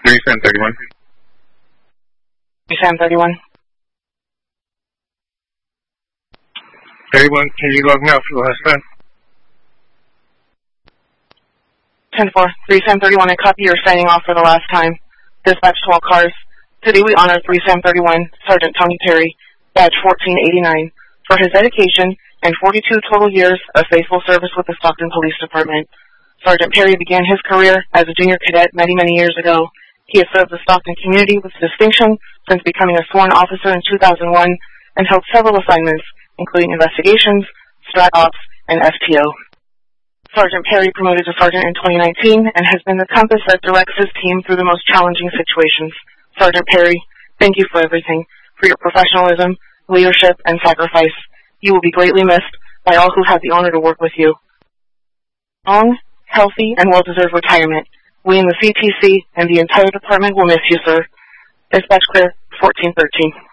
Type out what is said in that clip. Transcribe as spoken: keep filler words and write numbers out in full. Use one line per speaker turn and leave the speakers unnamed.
three Sam thirty-one.
three Sam thirty-one.
thirty-one, can you log me out for the last time?
ten four, three Sam thirty-one, and copy, you're signing off for the last time. Dispatch to all cars. Today we honor three Sam thirty-one, Sergeant Tony Perry, badge fourteen eighty-nine, for his dedication and forty-two total years of faithful service with the Stockton Police Department. Sergeant Perry began his career as a junior cadet many, many years ago. He has served the Stockton community with distinction since becoming a sworn officer in two thousand one and held several assignments, including investigations, strat ops, and F T O. Sergeant Perry promoted to sergeant in twenty nineteen and has been the compass that directs his team through the most challenging situations. Sergeant Perry, thank you for everything, for your professionalism, leadership, and sacrifice. You will be greatly missed by all who had the honor to work with you. Long, healthy, and well-deserved retirement. We in the C T C and the entire department will miss you, sir. Dispatch clear, fourteen thirteen.